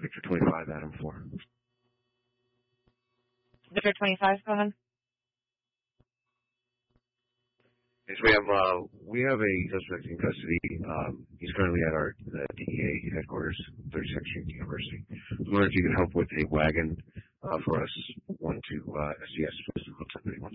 Victor 25, Adam 4. Victor 25, go ahead. Yes, we have a suspect in custody. He's currently at our DEA headquarters, 32nd Street University. I was wondering if you could help with a wagon for us, one to SCS,